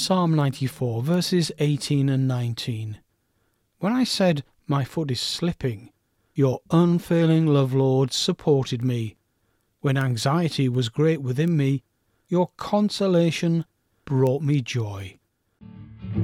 Psalm 94, verses 18 and 19. When I said, my foot is slipping, your unfailing love, Lord, supported me. When anxiety was great within me, your consolation brought me joy.